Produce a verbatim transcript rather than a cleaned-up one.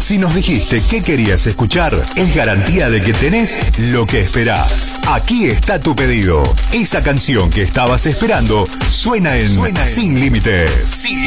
Si nos dijiste qué querías escuchar, es garantía de que tenés lo que esperás. Aquí está tu pedido. Esa canción que estabas esperando suena en, suena en Sin Límites. Sin